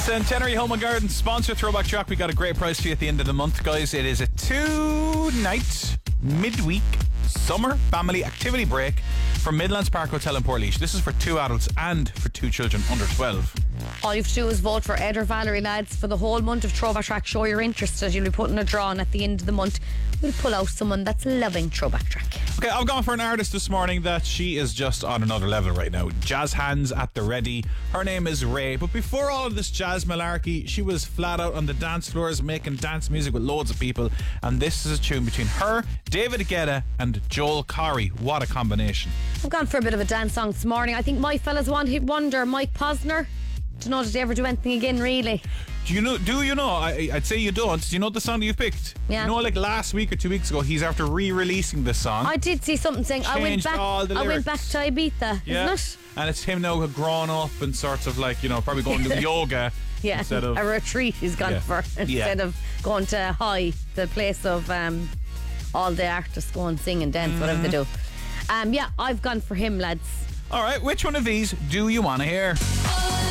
Centenary Home and Garden sponsor Throwback Track. We got a great price for you at the end of the month, guys. It is a 2-night midweek summer family activity break from Midlands Park Hotel in Portlaoise. This is for 2 adults and for 2 children under 12. All you have to do is vote for Ed or Valerie, lads, for the whole month of Throwback Track. Show you're interested. You'll be putting a draw on at the end of the month. We'll pull out someone that's loving Throwback Track. Okay, I've gone for an artist this morning that she is just on another level right now. Jazz hands at the ready. Her name is Ray. But before all of this jazz malarkey, she was flat out on the dance floors making dance music with loads of people. And this is a tune between her, David Guetta and Joel Corry. What a combination. I've gone for a bit of a dance song this morning. I think my fella's one hit wonder, Mike Posner. Don't know, did they ever do anything again, really? Do you know? I'd say you don't. Do you know the song that you've picked? Yeah. You know, like last week or 2 weeks ago, he's after re-releasing this song. I did see something saying I went back to Ibiza, yeah. isn't it? And it's him now grown up and sort of like, you know, probably going to yoga. Yeah, instead of a retreat he's gone for instead of going to High, the place of all the artists go and sing and dance, whatever they do. Yeah, I've gone for him, lads. All right, which one of these do you want to hear?